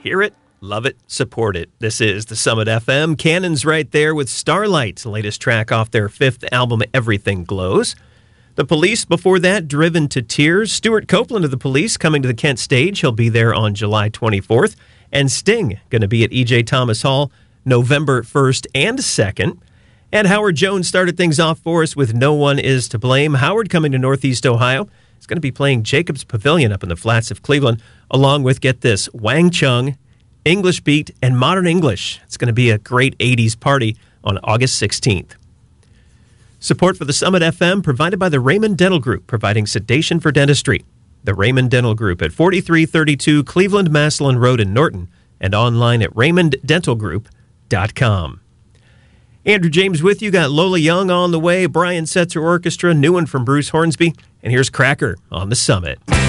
Hear it, love it, support it. This is the Summit FM. Cannon's right there with Starlight, the latest track off their fifth album, Everything Glows. The Police before that, Driven to Tears. Stuart Copeland of the Police coming to the Kent stage. He'll be there on July 24th. And Sting going to be at E.J. Thomas Hall November 1st and 2nd. And Howard Jones started things off for us with No One Is to Blame. Howard coming to Northeast Ohio. He's going to be playing Jacobs Pavilion up in the flats of Cleveland, along with, get this, Wang Chung, English Beat, and Modern English. It's going to be a great 80s party on August 16th. Support for the Summit FM provided by the Raymond Dental Group, providing sedation for dentistry. The Raymond Dental Group at 4332 Cleveland Maslin Road in Norton and online at raymonddentalgroup.com. Andrew James with you. Got Lola Young on the way, Brian Setzer Orchestra, new one from Bruce Hornsby, and here's Cracker on the Summit.